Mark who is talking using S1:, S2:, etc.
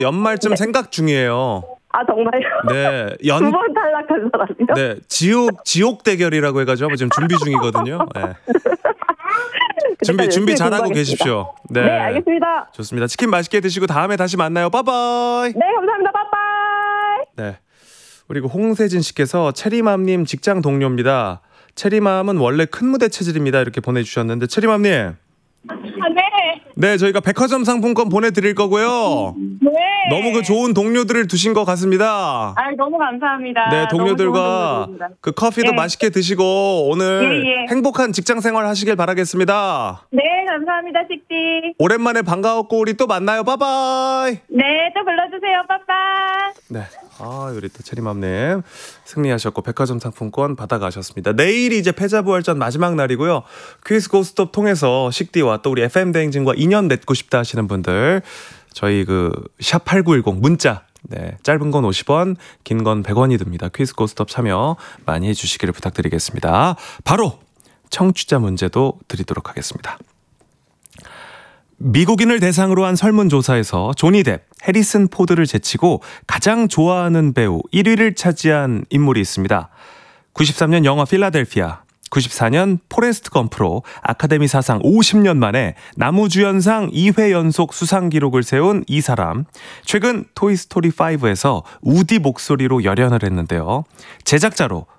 S1: 연말쯤
S2: 네.
S1: 생각 중이에요.
S2: 아, 정말요?
S1: 네.
S2: 두 번 탈락한 사람이요?
S1: 네. 지옥 대결이라고 해가지고 지금 준비 중이거든요. 네. 준비 잘하고 계십시오.
S2: 네, 알겠습니다.
S1: 좋습니다. 치킨 맛있게 드시고 다음에 다시 만나요. 빠이빠이.
S2: 네, 감사합니다. 빠빠이.
S1: 네. 그리고 홍세진 씨께서 체리맘님 직장 동료입니다. 체리맘은 원래 큰 무대 체질입니다. 이렇게 보내주셨는데 체리맘님. 네, 저희가 백화점 상품권 보내드릴 거고요.
S3: 네.
S1: 너무 그 좋은 동료들을 두신 것 같습니다.
S3: 너무 감사합니다.
S1: 네, 동료들과 그 커피도 맛있게 드시고 오늘 행복한 직장 생활 하시길 바라겠습니다.
S3: 네, 감사합니다, 식디.
S1: 오랜만에 반가웠고 우리 또 만나요. 빠바이.
S3: 네, 또 불러주세요. 빠빠.
S1: 네, 우리 또 체리맘님 승리하셨고 백화점 상품권 받아가셨습니다. 내일이 이제 패자부활전 마지막 날이고요. 퀴즈 고스톱 통해서 식디와 또 우리 FM 대행진과 인연 맺고 싶다 하시는 분들 저희 그 샵 8910 문자 짧은 건 50원, 긴 건 100원이 듭니다. 퀴즈 고스톱 참여 많이 해주시기를 부탁드리겠습니다. 바로 청취자 문제도 드리도록 하겠습니다. 미국인을 대상으로 한 설문조사에서 조니 뎁, 해리슨 포드를 제치고 가장 좋아하는 배우 1위를 차지한 인물이 있습니다. 93년 영화 필라델피아, 94년 포레스트 검프로 아카데미 사상 50년 만에 남우주연상 2회 연속 수상 기록을 세운 이 사람. 최근 토이스토리5에서 우디 목소리로 열연을 했는데요. 제작자로